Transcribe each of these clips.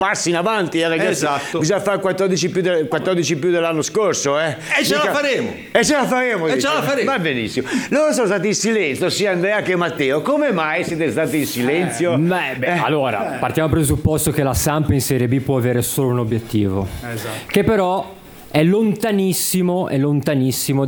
passi in avanti, ragazzi. Esatto. Bisogna fare 14 più dell'anno scorso, E ce la faremo. E ce la faremo. E ce la faremo. Va benissimo. Loro sono stati in silenzio, sia Andrea che Matteo. Come mai siete stati in silenzio? Allora, partiamo dal presupposto che la Samp in Serie B può avere solo un obiettivo. Esatto. Che però è lontanissimo ci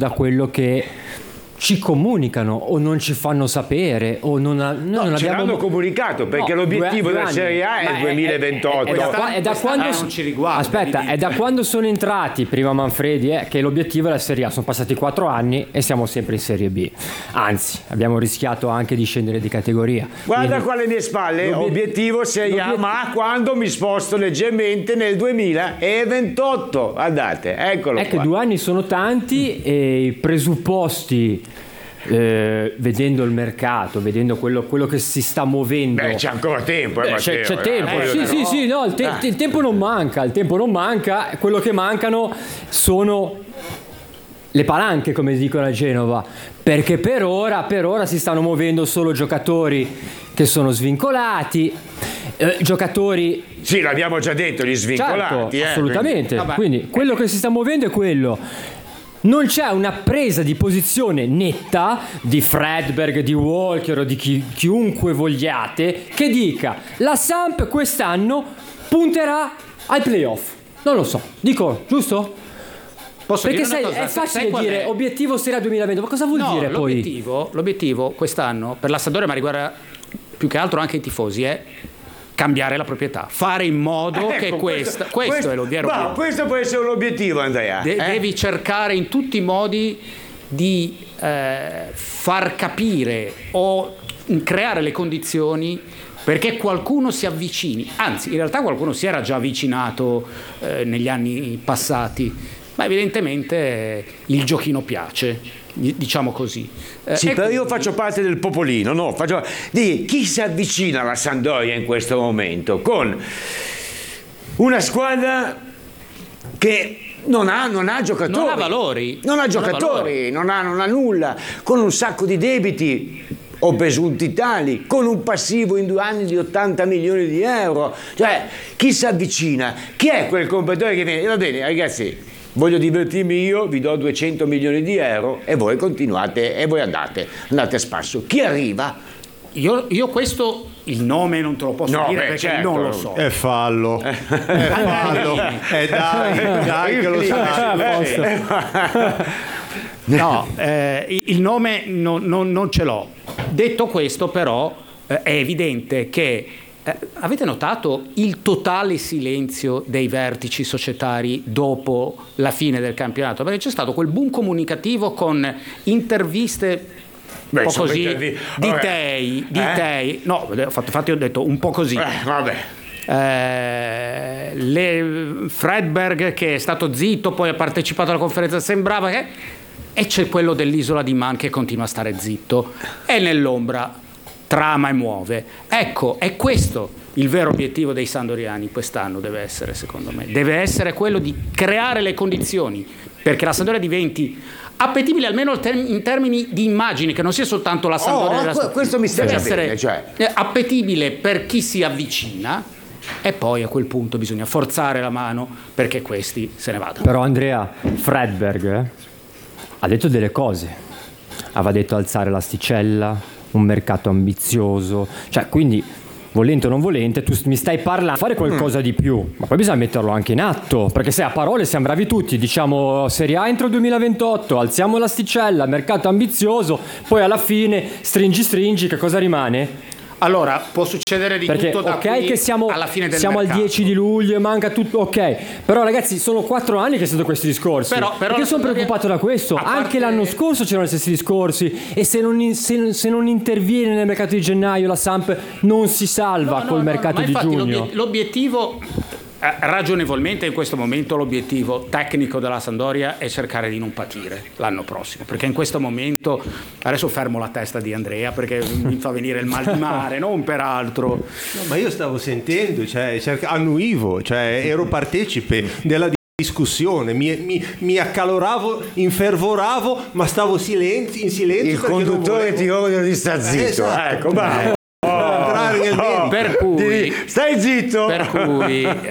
comunicano o non ci fanno sapere o non Ce abbiamo l'hanno comunicato perché l'obiettivo della Serie A è il 2028. È da quando non ci riguarda. Aspetta, è da quando sono entrati prima Manfredi che l'obiettivo è la Serie A. Sono passati 4 anni e siamo sempre in Serie B. Anzi, abbiamo rischiato anche di scendere di categoria. Guarda qua alle mie spalle, obiettivo Serie A, ma quando mi sposto leggermente nel 2028. Guardate, eccolo È che qua. 2 anni sono tanti e i presupposti, vedendo il mercato, vedendo quello che si sta muovendo. Beh, c'è ancora tempo, C'è Matteo, tempo, sì, no, il tempo non manca, quello che mancano sono le palanche, come dicono a Genova, perché per ora si stanno muovendo solo giocatori che sono svincolati, giocatori. Sì, l'abbiamo già detto, gli svincolati. Certo, assolutamente. Quindi quello che si sta muovendo è quello. Non c'è una presa di posizione netta di Fredberg, di Walker o di chiunque vogliate che dica la Samp quest'anno punterà ai playoff. Non lo so, dico, giusto? Posso Perché dire una cosa? è facile qual dire è? obiettivo Serie A 2020, ma cosa vuol dire poi? L'obiettivo quest'anno per la Sampdoria, ma riguarda più che altro anche i tifosi, è cambiare la proprietà, fare in modo che questo è l'obiettivo. Questo può essere un obiettivo, Andrea. Devi cercare in tutti i modi di far capire o creare le condizioni perché qualcuno si avvicini. Anzi, in realtà qualcuno si era già avvicinato negli anni passati, ma evidentemente il giochino piace. Diciamo così. Sì, però io faccio parte del popolino, no? Di chi si avvicina alla Sampdoria in questo momento con una squadra che non ha giocatori, non ha valori, non ha nulla, con un sacco di debiti o presunti tali, con un passivo in 2 anni di 80 milioni di euro. Cioè, chi si avvicina? Chi è quel competitore che viene? Va bene, ragazzi, voglio divertirmi io, vi do 200 milioni di euro e voi continuate e voi andate a spasso. Chi arriva? Io questo il nome non te lo posso dire perché certo, non lo so. È fallo. Dai che lo sai. No, il nome non ce l'ho. Detto questo, però, è evidente che avete notato il totale silenzio dei vertici societari dopo la fine del campionato? Perché c'è stato quel boom comunicativo con interviste un po' così di Tei. No, infatti ho detto un po' così. Fredberg che è stato zitto, poi ha partecipato alla conferenza, sembrava che... E c'è quello dell'isola di Man che continua a stare zitto e nell'ombra trama e muove. Ecco, è questo il vero obiettivo dei sandoriani quest'anno, deve essere, secondo me. Deve essere quello di creare le condizioni perché la Sampdoria diventi appetibile almeno in termini di immagine, che non sia soltanto la Sampdoria questo mi sta bene, cioè appetibile per chi si avvicina, e poi a quel punto bisogna forzare la mano perché questi se ne vadano. Però Andrea, Fredberg ha detto delle cose, aveva detto alzare l'asticella, un mercato ambizioso, cioè quindi volente o non volente tu mi stai parlando di fare qualcosa di più, ma poi bisogna metterlo anche in atto, perché se a parole siamo bravi tutti, diciamo Serie A entro il 2028, alziamo l'asticella, mercato ambizioso, poi alla fine stringi, che cosa rimane? Allora, può succedere di perché, tutto da qui che siamo alla fine del siamo mercato. Al 10 di luglio e manca tutto, ok, però ragazzi sono 4 anni che sento questi discorsi, però perché sono preoccupato da questo, anche l'anno scorso c'erano gli stessi discorsi e se non interviene nel mercato di gennaio la Samp non si salva col mercato di giugno. L'obiettivo ragionevolmente in questo momento l'obiettivo tecnico della Sampdoria è cercare di non patire l'anno prossimo, perché in questo momento adesso fermo la testa di Andrea perché mi fa venire il mal di mare, non per altro. No, ma io stavo sentendo, annuivo, ero partecipe della discussione, mi accaloravo, infervoravo, ma ma stavo in silenzio. Il conduttore ti odia di sta zitto. Esatto. Ecco, Per cui stai zitto. Per cui